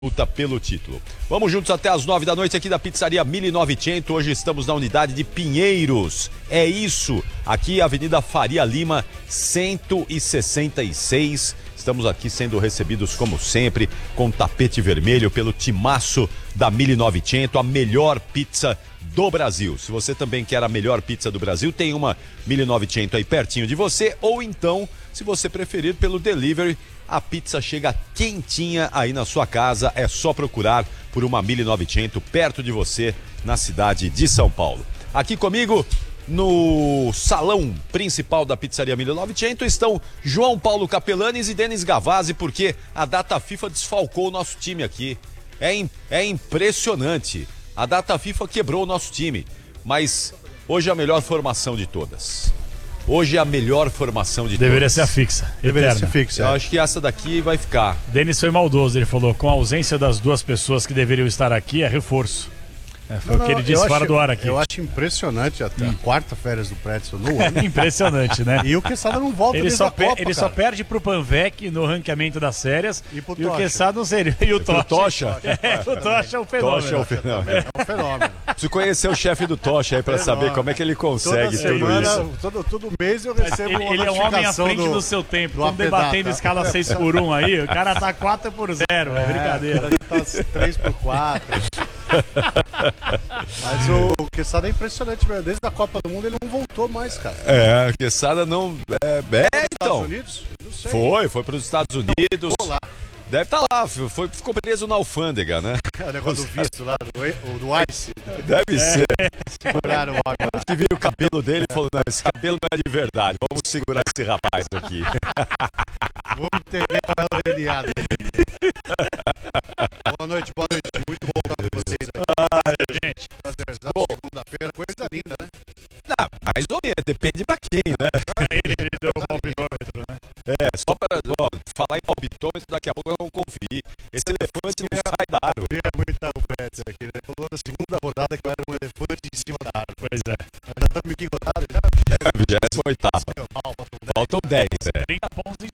luta pelo título. Vamos juntos até as 9 da noite aqui da Pizzaria 1900. Hoje estamos na unidade de Pinheiros. É isso, aqui Avenida Faria Lima, 166. Estamos aqui sendo recebidos, como sempre, com tapete vermelho pelo timaço da 1900, a melhor pizza do Brasil. Se você também quer a melhor pizza do Brasil, tem uma 1900 aí pertinho de você, ou então, se você preferir, pelo delivery, a pizza chega quentinha aí na sua casa. É só procurar por uma 1900 perto de você, na cidade de São Paulo. Aqui comigo, no salão principal da Pizzaria 1900, estão João Paulo Capelanes e Denis Gavazzi, porque a data FIFA desfalcou o nosso time aqui. É impressionante. A data FIFA quebrou o nosso time, mas hoje é a melhor formação de todas. Hoje é a melhor formação de Deveria todas. ser a fixa. Deveria ser fixa. Eu acho que essa daqui vai ficar. Denis foi maldoso, ele falou, com a ausência das duas pessoas que deveriam estar aqui, é reforço. Foi o que ele disse fora do ar aqui. Eu acho impressionante até a quarta férias do Pretzel no ano. Impressionante, né? E o Quesada não volta desde a Copa, Ele só perde pro Panvec no ranqueamento das séries. E pro o Tocha. Quesada não seria. E o Tocha. Tocha? O Tocha é um fenômeno. Tocha é o fenômeno. É um fenômeno. Preciso conhecer o chefe do Tocha aí pra saber como é que ele consegue Toda tudo semana, isso. todo mês eu recebo uma Ele é um homem à notificação frente do seu tempo. do Estamos debatendo Apedata. escala 6x1 aí. O cara tá 4x0. É brincadeira. Ele tá 3x4. Mas o Quesada é impressionante, velho. Desde a Copa do Mundo ele não voltou mais, cara. É, a Quesada não... então... Estados Unidos? Não sei. Foi para os Estados Unidos. Ficou lá. Deve estar lá, ficou preso na alfândega, né? O negócio do visto lá, do Ice. Deve ser. Seguraram o homem. Que viu o cabelo dele e falou, não, esse cabelo não é de verdade, vamos segurar esse rapaz aqui. Vamos entender qual é o DNA dele. Boa noite. Muito bom estar com vocês aqui. Gente, Prazerzão, segunda-feira, coisa linda, né? Não, mais ou menos, depende pra quem, né? ele deu um palpitômetro, né? Só para falar em palpitômetro, daqui a pouco eu vou conferir. Esse elefante não sai da árvore. Eu ia muita o Pretzel aqui, né? Falou na segunda rodada que eu era um elefante em cima da árvore. Pois é. Já estamos em que rodada? Já? 28º. Faltam 10, 30 pontos em